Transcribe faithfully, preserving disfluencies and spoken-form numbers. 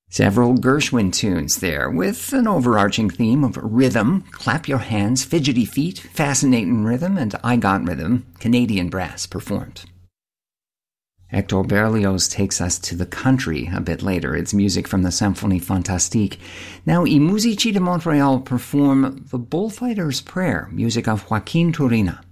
Several Gershwin tunes there, with an overarching theme of rhythm, clap your hands, fidgety feet, fascinating rhythm, and I Got Rhythm, Canadian brass performed. Hector Berlioz takes us to the country a bit later. It's music from the Symphonie Fantastique. Now, I Musici de Montréal perform The Bullfighter's Prayer, music of Joaquin Turina.